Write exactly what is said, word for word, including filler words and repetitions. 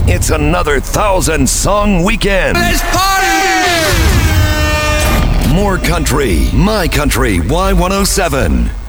It's another thousand song weekend. Let's party! More country, My Country Y one oh seven.